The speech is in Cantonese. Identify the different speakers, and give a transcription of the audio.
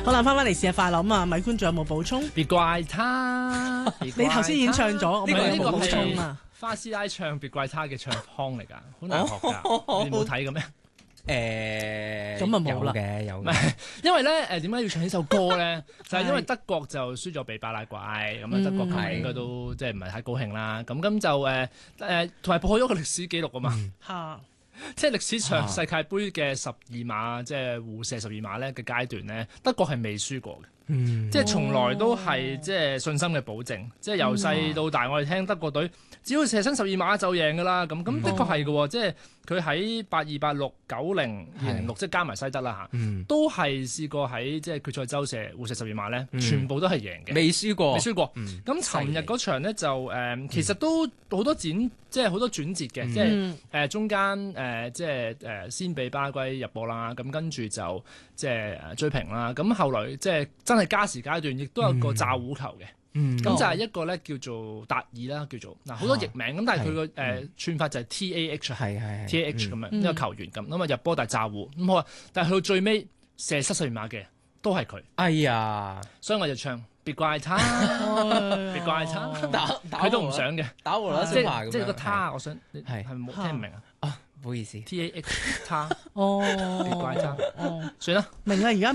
Speaker 1: 好啦，翻嚟試下快樂啊！米官仲有冇補充？
Speaker 2: 別怪他，
Speaker 1: 你頭先已經唱咗，我
Speaker 2: 呢個
Speaker 1: 冇補充啊！
Speaker 2: 花師奶唱別怪他嘅唱腔嚟㗎，好難學㗎，你冇睇嘅咩？
Speaker 1: 咁啊冇啦
Speaker 3: 嘅有。
Speaker 2: 因為咧點解要唱呢首歌咧？就係因為德國就輸咗俾巴拉圭，咁啊德國球迷應該都即係唔係太高興啦。咁就同埋破咗個歷史紀錄啊嘛。
Speaker 1: 嚇！
Speaker 2: 即係歷史上世界盃嘅12碼，即係互射12碼咧嘅階段咧，德國係未輸過嘅。即係從來都係即係信心嘅保證。即係由細到大，我哋聽德國隊只要射身12碼就贏㗎啦。咁的確係嘅喎，即係佢喺82、86、90、2006即係加埋西德啦嚇，都係試過喺即係決賽周互射12碼咧，全部都係贏嘅，
Speaker 3: 未輸過，
Speaker 2: 未輸過。咁尋日嗰場咧就其實都好多即係好多轉折嘅，即係中間即係先俾巴拉圭入波啦，咁跟住就即係追平啦。咁後來即係真係加時階段，亦都有個炸糊球嘅。咁就係一個咧叫做達爾啦，叫做嗱好多譯名咁，但係佢個串法就係 TAH 係 TAH 咁樣一個球員咁啊入波但係炸糊咁好啊，但係去到最尾射失12碼嘅都係佢。
Speaker 3: 哎呀，
Speaker 2: 所以我就唱別怪他，別怪他，佢都唔想嘅，
Speaker 3: 打和啦，
Speaker 2: 即係個他，我想係咪冇聽唔明啊？
Speaker 3: 唔好意思
Speaker 2: ，TAH 他，
Speaker 1: 哦，
Speaker 2: 別怪他，算啦，
Speaker 1: 明啦，而家。